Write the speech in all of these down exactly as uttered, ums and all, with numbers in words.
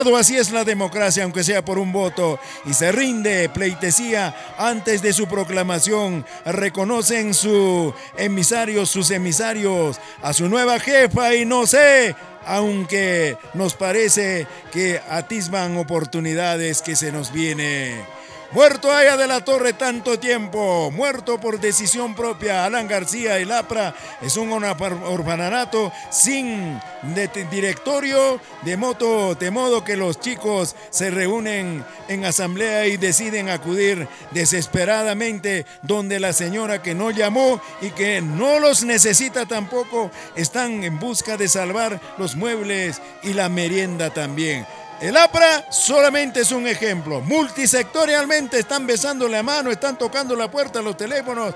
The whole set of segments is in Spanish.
Así es la democracia, aunque sea por un voto, y se rinde pleitesía antes de su proclamación. Reconocen sus emisarios, sus emisarios, a su nueva jefa y no sé, aunque nos parece que atisban oportunidades que se nos viene. Muerto Aya de la Torre tanto tiempo, muerto por decisión propia. Alan García, el APRA es un orfanato sin de directorio, de, modo, de modo que los chicos se reúnen en asamblea y deciden acudir desesperadamente donde la señora que no llamó y que no los necesita tampoco, están en busca de salvar los muebles y la merienda también. El APRA solamente es un ejemplo. Multisectorialmente están besando la mano, están tocando la puerta, los teléfonos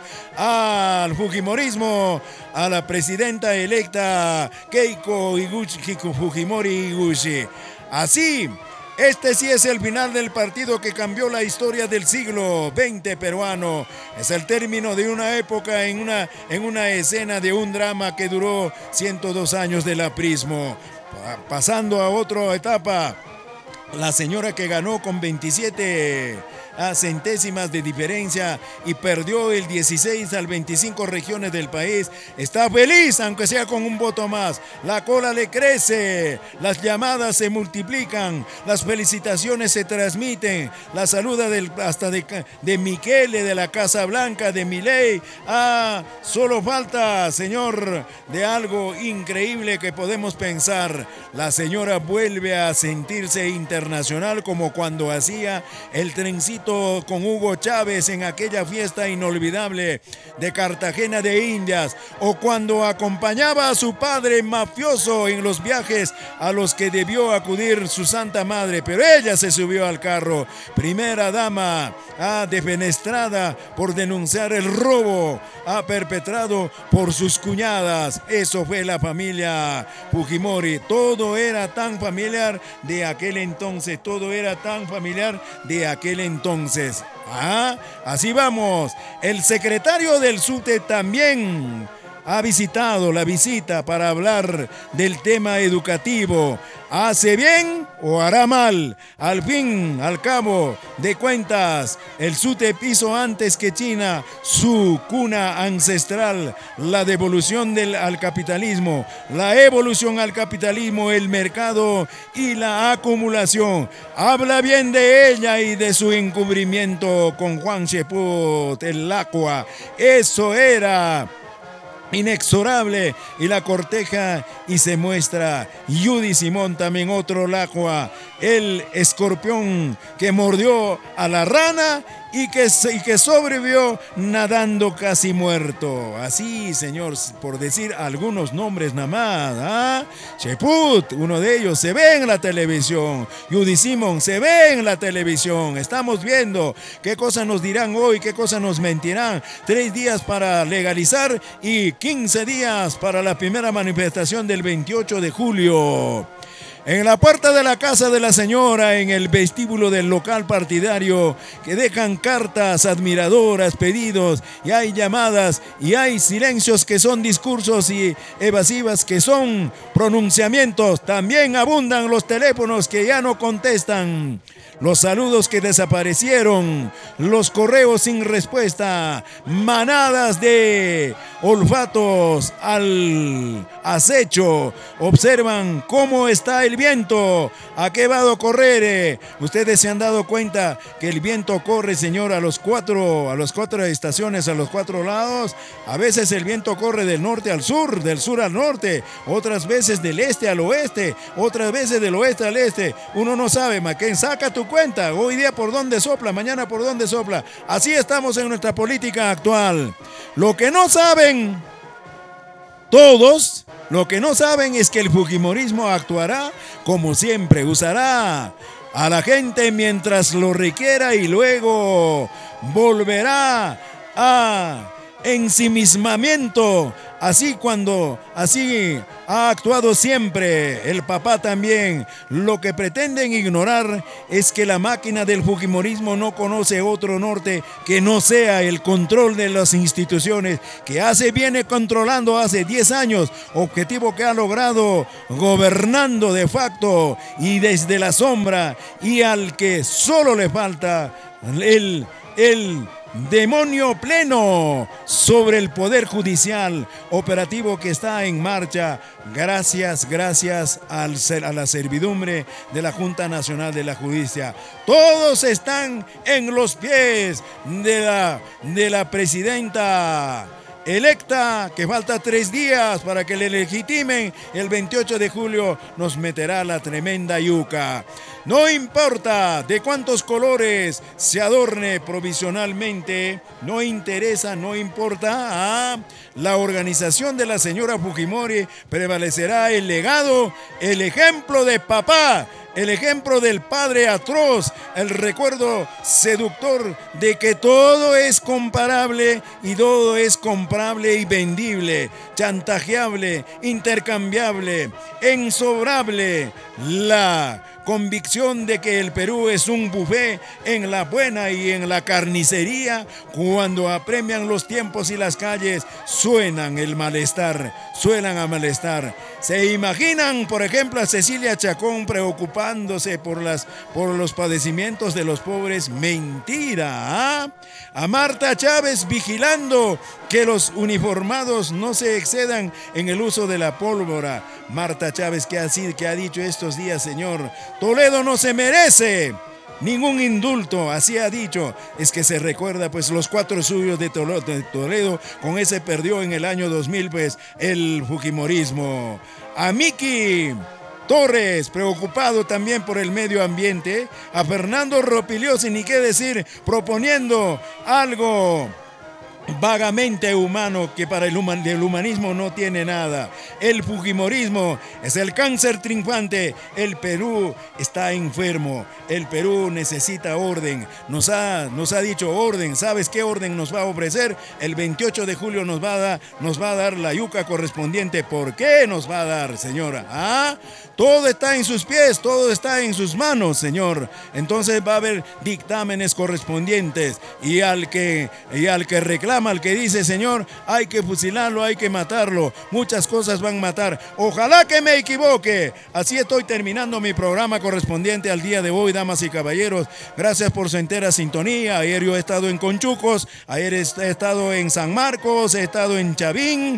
al fujimorismo, a la presidenta electa Keiko Iguchi, Fujimori Iguchi. Así, este sí es el final del partido que cambió la historia del siglo veinte peruano. Es el término de una época en una, en una escena de un drama que duró ciento dos años del aprismo. Pasando a otra etapa. La señora que ganó con veintisiete centésimas de diferencia y perdió el dieciséis al veinticinco regiones del país, está feliz aunque sea con un voto más. La cola le crece, las llamadas se multiplican, las felicitaciones se transmiten, la saluda del, hasta de, de Michele, de la Casa Blanca, de Milei. Ah, solo falta, señor, de algo increíble que podemos pensar. La señora vuelve a sentirse internacional como cuando hacía el trencito con Hugo Chávez en aquella fiesta inolvidable de Cartagena de Indias, o cuando acompañaba a su padre mafioso en los viajes a los que debió acudir su santa madre, pero ella se subió al carro. Primera dama, ah, defenestrada por denunciar el robo ah, perpetrado por sus cuñadas. Eso fue la familia Fujimori. Todo era tan familiar de aquel entonces, todo era tan familiar de aquel entonces. Ah, así vamos. El secretario del SUTE también ha visitado la visita para hablar del tema educativo. ¿Hace bien o hará mal? Al fin, al cabo de cuentas, el SUTEP hizo antes que China su cuna ancestral, la devolución del, al capitalismo, la evolución al capitalismo, el mercado y la acumulación. Habla bien de ella y de su encubrimiento con Juan Cheput, el Lacua. Eso era inexorable, y la corteja y se muestra Yudy Simón, también otro Lacua, el escorpión que mordió a la rana y que, y que sobrevivió nadando casi muerto. Así, señor, por decir algunos nombres nada más. ¿Ah? Cheput, uno de ellos, se ve en la televisión. Yudy Simón se ve en la televisión. Estamos viendo qué cosas nos dirán hoy, qué cosas nos mentirán. Tres días para legalizar y quince días para la primera manifestación del veintiocho de julio. En la puerta de la casa de la señora, en el vestíbulo del local partidario, que dejan cartas admiradoras, pedidos, y hay llamadas, y hay silencios que son discursos y evasivas que son pronunciamientos. También abundan los teléfonos que ya no contestan, los saludos que desaparecieron, los correos sin respuesta, manadas de olfatos al acecho. Observan cómo está el viento, a qué va a correr. Ustedes se han dado cuenta que el viento corre, señor, a los cuatro, a las cuatro estaciones, a los cuatro lados. A veces el viento corre del norte al sur, del sur al norte, otras veces del este al oeste, otras veces del oeste al este. Uno no sabe, Maquén, saca tu cuenta. Hoy día por dónde sopla, mañana por dónde sopla. Así estamos en nuestra política actual. Lo que no saben todos, lo que no saben es que el fujimorismo actuará como siempre, usará a la gente mientras lo requiera y luego volverá a ensimismamiento, Así cuando, así ha actuado siempre el papá también. Lo que pretenden ignorar es que la máquina del fujimorismo no conoce otro norte que no sea el control de las instituciones, que hace viene controlando hace diez años, objetivo que ha logrado gobernando de facto y desde la sombra, y al que solo le falta el, el demonio pleno sobre el Poder Judicial, operativo que está en marcha gracias, gracias al, a la servidumbre de la Junta Nacional de la Justicia. Todos están en los pies de la, de la presidenta electa, que falta tres días para que le legitimen. El veintiocho de julio nos meterá la tremenda yuca. No importa de cuántos colores se adorne provisionalmente, no interesa, no importa. Ah, la organización de la señora Fujimori prevalecerá el legado, el ejemplo de papá, el ejemplo del padre atroz, el recuerdo seductor de que todo es comparable y todo es comprable y vendible, chantajeable, intercambiable, ensobrable. La convicción de que el Perú es un buffet en la buena y en la carnicería, cuando apremian los tiempos y las calles, suenan el malestar, suenan a malestar. ¿Se imaginan, por ejemplo, a Cecilia Chacón preocupándose por, las, por los padecimientos de los pobres? Mentira, ¿ah? A Marta Chávez vigilando que los uniformados no se excedan en el uso de la pólvora. Marta Chávez, que ha, que ha dicho estos días, señor, Toledo no se merece ningún indulto, así ha dicho. Es que se recuerda pues los cuatro suyos de Toledo, con ese perdió en el año dos mil pues el fujimorismo. A Miki Torres, preocupado también por el medio ambiente. A Fernando Ropiliosi, ni qué decir, proponiendo algo vagamente humano que para el, human, el humanismo no tiene nada. El fujimorismo es el cáncer triunfante. El Perú está enfermo. El Perú necesita orden. Nos ha, nos ha dicho orden. ¿Sabes qué orden nos va a ofrecer? El veintiocho de julio nos va a dar, nos va a dar la yuca correspondiente. ¿Por qué nos va a dar, señora? ¿Ah? Todo está en sus pies, todo está en sus manos, señor. Entonces va a haber dictámenes correspondientes. Y al que, y al que reclama, al que dice, señor, hay que fusilarlo, hay que matarlo, muchas cosas van a matar. Ojalá que me equivoque. Así estoy terminando mi programa correspondiente al día de hoy, damas y caballeros. Gracias por su entera sintonía. Ayer yo he estado en Conchucos, ayer he estado en San Marcos, he estado en Chavín,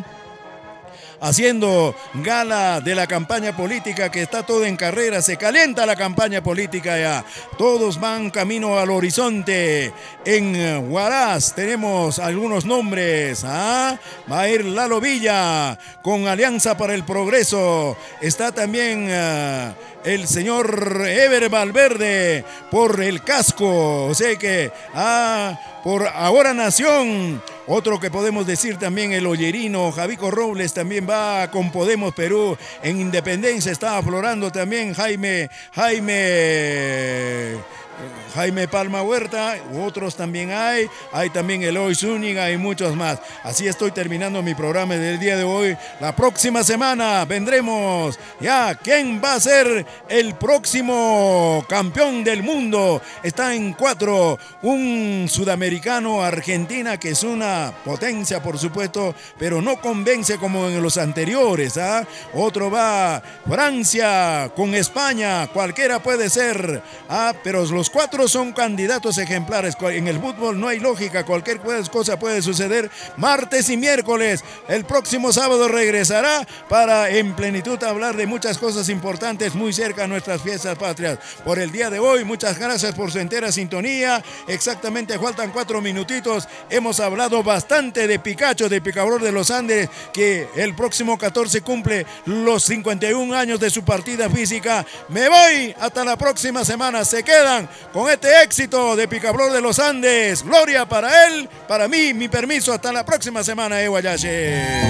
haciendo gala de la campaña política, que está todo en carrera. Se calienta la campaña política ya. Todos van camino al horizonte. En Huaraz tenemos algunos nombres. ¿Ah? Va a ir Lalo Villa con Alianza para el Progreso. Está también uh, el señor Ever Valverde por el Casco. O sea que ah, por Ahora Nación. Otro que podemos decir también, el ollerino Javico Robles, también va con Podemos Perú. En Independencia está aflorando también Jaime, Jaime, Jaime Palma Huerta. Otros también hay. Hay también Eloy Zúñiga y muchos más. Así estoy terminando mi programa del día de hoy. La próxima semana vendremos ya. ¿Quién va a ser el próximo campeón del mundo? Está en cuatro. Un sudamericano, Argentina, que es una potencia, por supuesto, pero no convence como en los anteriores. ¿Ah? Otro va Francia con España. Cualquiera puede ser. ¿Ah? Pero los cuatro son candidatos ejemplares. En el fútbol no hay lógica, cualquier cosa puede suceder. Martes y miércoles. El próximo sábado regresará para en plenitud hablar de muchas cosas importantes muy cerca a nuestras fiestas patrias. Por el día de hoy, muchas gracias por su entera sintonía. Exactamente faltan cuatro minutitos. Hemos hablado bastante de Picacho, de Picador de los Andes, que el próximo catorce cumple los cincuenta y un años de su partida física. Me voy hasta la próxima semana. Se quedan con este éxito de Picador de los Andes. Gloria para él, para mí, mi permiso. Hasta la próxima semana, Eguayache.